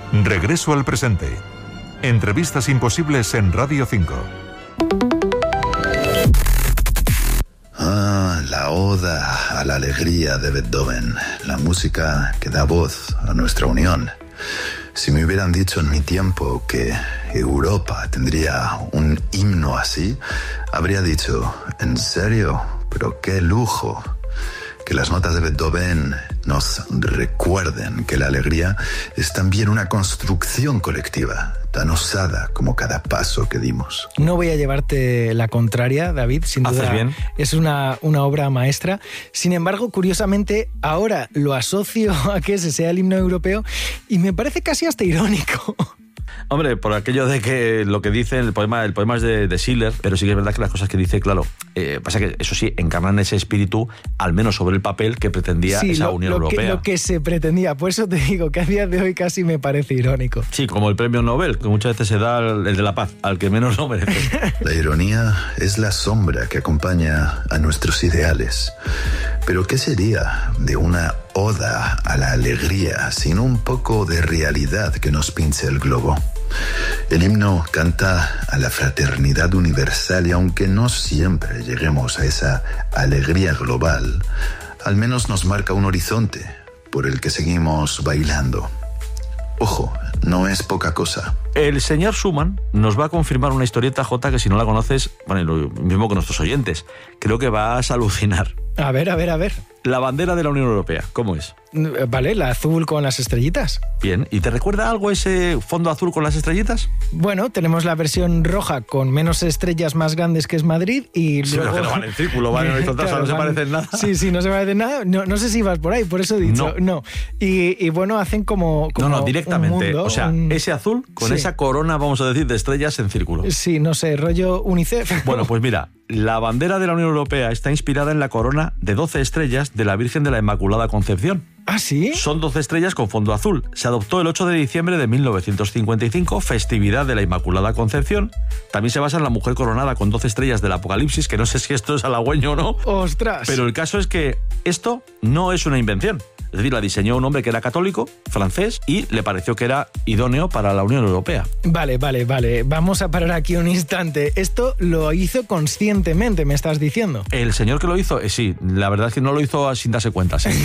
Regreso al presente. Entrevistas imposibles en Radio 5. La oda a la alegría de Beethoven, la música que da voz a nuestra unión. Si me hubieran dicho en mi tiempo que Europa tendría un himno así, habría dicho, ¿en serio? Pero qué lujo. Que las notas de Beethoven nos recuerden que la alegría es también una construcción colectiva, tan osada como cada paso que dimos. No voy a llevarte la contraria, David, sin duda. Haces bien. Es una obra maestra. Sin embargo, curiosamente, ahora lo asocio a que ese sea el himno europeo y me parece casi hasta irónico. Hombre, por aquello de que lo que dice el poema es de Schiller, pero sí que es verdad que las cosas que dice, claro, pasa que eso sí, encarnan ese espíritu, al menos sobre el papel, que pretendía esa Unión Europea. Lo que se pretendía, por eso te digo que a día de hoy casi me parece irónico. Sí, como el premio Nobel, que muchas veces se da el de la paz, al que menos lo merece. La ironía es la sombra que acompaña a nuestros ideales. Pero ¿qué sería de una oda a la alegría sin un poco de realidad que nos pinche el globo? El himno canta a la fraternidad universal y aunque no siempre lleguemos a esa alegría global, al menos nos marca un horizonte por el que seguimos bailando. Ojo, no es poca cosa. El señor Schumann nos va a confirmar una historieta, Jota, que si no la conoces, bueno, lo mismo que nuestros oyentes, creo que vas a alucinar. A ver. La bandera de la Unión Europea, ¿cómo es? Vale, la azul con las estrellitas. Bien, ¿y te recuerda algo ese fondo azul con las estrellitas? Bueno, tenemos la versión roja con menos estrellas más grandes que es Madrid y sí, luego... pero que no van en círculo, van en horizontal, claro, no se parecen nada. Sí, no se parecen nada. No sé si vas por ahí, por eso he dicho. No. Y bueno, hacen como no, directamente. Un mundo, o sea, ese azul con esa corona, vamos a decir, de estrellas en círculo. Sí, no sé, rollo UNICEF. Bueno, pues mira, la bandera de la Unión Europea está inspirada en la corona de 12 estrellas de la Virgen de la Inmaculada Concepción. ¿Ah, sí? Son 12 estrellas con fondo azul. Se adoptó el 8 de diciembre de 1955, festividad de la Inmaculada Concepción. También se basa en la mujer coronada con 12 estrellas del Apocalipsis, que no sé si esto es halagüeño o no. ¡Ostras! Pero el caso es que esto no es una invención. Es decir, la diseñó un hombre que era católico, francés, y le pareció que era idóneo para la Unión Europea. Vale. Vamos a parar aquí un instante. Esto lo hizo conscientemente, me estás diciendo. El señor que lo hizo, sí, la verdad es que no lo hizo sin darse cuenta, sí.